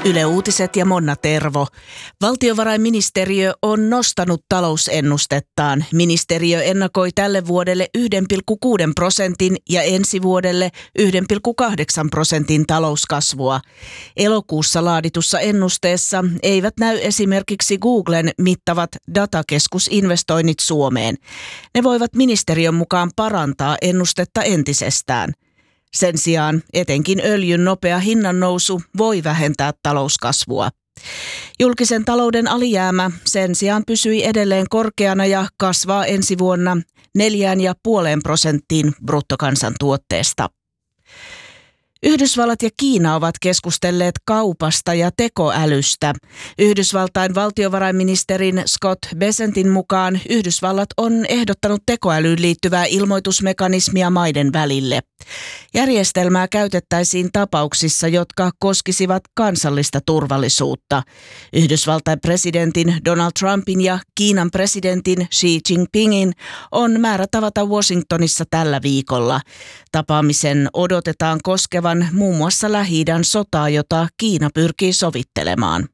Yle Uutiset ja Monna Tervo. Valtiovarainministeriö on nostanut talousennustettaan. Ministeriö ennakoi tälle vuodelle 1,6% ja ensi vuodelle 1,8% talouskasvua. Elokuussa laaditussa ennusteessa eivät näy esimerkiksi Googlen mittavat datakeskusinvestoinnit Suomeen. Ne voivat ministeriön mukaan parantaa ennustetta entisestään. Sen sijaan etenkin öljyn nopea hinnannousu voi vähentää talouskasvua. Julkisen talouden alijäämä sen sijaan pysyi edelleen korkeana ja kasvaa ensi vuonna 4,5% bruttokansantuotteesta. Yhdysvallat ja Kiina ovat keskustelleet kaupasta ja tekoälystä. Yhdysvaltain valtiovarainministerin Scott Bessentin mukaan Yhdysvallat on ehdottanut tekoälyyn liittyvää ilmoitusmekanismia maiden välille. Järjestelmää käytettäisiin tapauksissa, jotka koskisivat kansallista turvallisuutta. Yhdysvaltain presidentin Donald Trumpin ja Kiinan presidentin Xi Jinpingin on määrä tavata Washingtonissa tällä viikolla. Tapaamisen odotetaan koskevan muun muassa Lähi-idän sotaa, jota Kiina pyrkii sovittelemaan.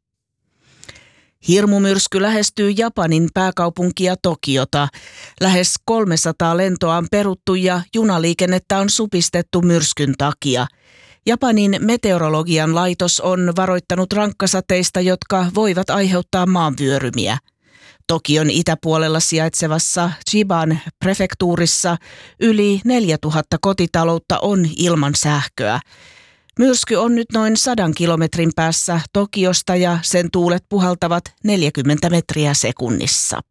Hirmumyrsky lähestyy Japanin pääkaupunkia Tokiota. Lähes 300 lentoa on peruttu ja junaliikennettä on supistettu myrskyn takia. Japanin meteorologian laitos on varoittanut rankkasateista, jotka voivat aiheuttaa maanvyörymiä. Tokion itäpuolella sijaitsevassa Chiban prefektuurissa yli 4000 kotitaloutta on ilman sähköä. Myrsky on nyt noin 100 kilometrin päässä Tokiosta ja sen tuulet puhaltavat 40 metriä sekunnissa.